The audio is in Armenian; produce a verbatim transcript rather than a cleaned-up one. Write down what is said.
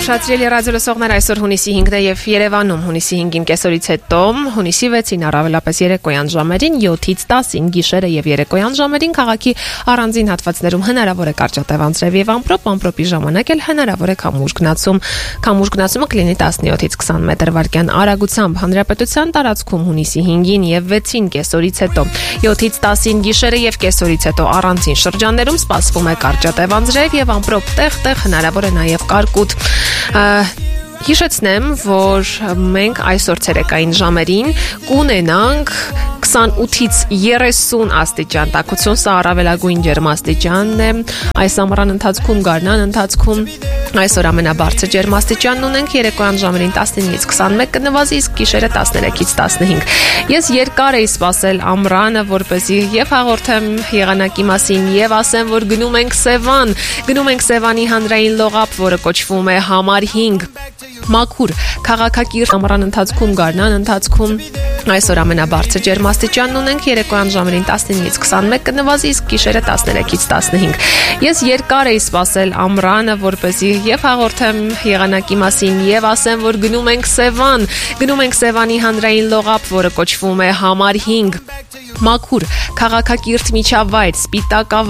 Ուշադրելի ռադիոլսողներ, այսօր հունիսի հինգն է եւ Երևանում հունիսի հինգին կեսօրից հետո հունիսի վեցին առավելապես երեկոյան ժամերին յոթից տասին գիշերը եւ երեկոյան ժամերին քաղաքի առանձին հատվածներում հնարավոր է կարճատև անձրև եւ ամպրոպ, ամպրոպի ժամանակ էլ հնարավոր է քամուշ գնացում։ Քամուշ գնացումը կլինի տասնյոթից քսան մետր վարկյան արագությամբ։ Հանրապետության տարածքում հունիսի հինգին եւ վեցին կեսօրից հետո յոթից տասին գիշերը եւ կեսօրից հետո առանձին շրջաններում սպասվում է կարճատև անձրև եւ ամպրոպ տեղ-տեղ հնարավոր է նաեւ կարկուտ։ Հիշեցնեմ, որ մենք այսօր ցերեկային ժամերին կունենանք քսանութից երեսուն աստիճան տաքություն, սա առավելագույն ջերմաստիճանն է այս ամռան ընթացքում, գարնան ընթացքում այսօր ամենաբարձր ջերմաստիճանն ունենք, երեկոյան ժամերին տասնինից քսանմեկ կնվազի, իսկ գիշերը տասներեքից տասնհինգ։ Ես երկար էի սպասել ամռանը, որպեսզի եւ հաղորդեմ եղանակի մասին եւ ասեմ, որ գնում ենք Սևան, գնում ենք Սևանի հանրային լողափ, որը կոչվում է Համար հինգ։ Մաքուր քաղաքակիրթ ամռան ընթացքում, գարնան ընթացքում այսօր ամենաբարձր ջերմաստիճանն ունենք, երեկոյան ժամերին տասնինից քսանմեկ կնվազի, իսկ գիշերը տասներեքից տասնհինգ։ Ես երկար էի սպասել ամռանը, որպեսզի եւ հաղորդեմ եղանակի մասին եւ ասեմ, որ գնում ենք Սևան, գնում ենք Սևանի հանրային լողափ, որը կոչվում է Համար հինգ։ Մաքուր քաղաքակիրթ միջավայր, սպիտակ